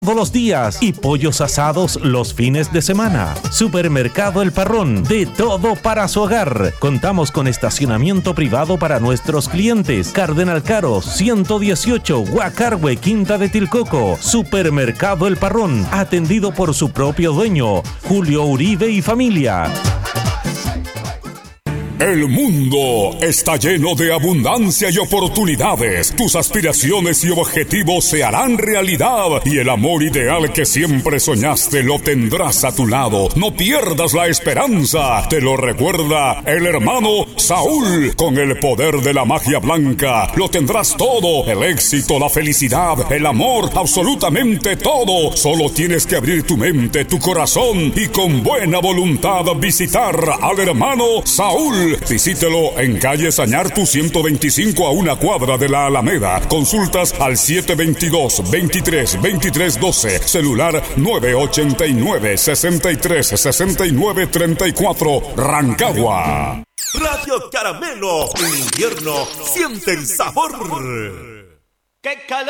todos los días y pollos asados los fines de semana. Supermercado El Parrón, de todo para su hogar. Contamos con estacionamiento privado para nuestros clientes. Cardenal Caro, 118, Guacarwe, Quinta de Tilcoco. Supermercado El Parrón, atendido por su propio dueño, Julio Uribe y familia. El mundo está lleno de abundancia y oportunidades. Tus aspiraciones y objetivos se harán realidad y el amor ideal que siempre soñaste lo tendrás a tu lado. No pierdas la esperanza. Te lo recuerda el hermano Saúl. Con el poder de la magia blanca lo tendrás todo. El éxito, la felicidad, el amor, absolutamente todo. Solo tienes que abrir tu mente, tu corazón y con buena voluntad visitar al hermano Saúl. Visítelo en calle Sañartu 125 a una cuadra de la Alameda. Consultas al 722-23-2312. Celular 989-63-69-34. Rancagua. Radio Caramelo. En invierno siente el sabor. ¡Qué calor!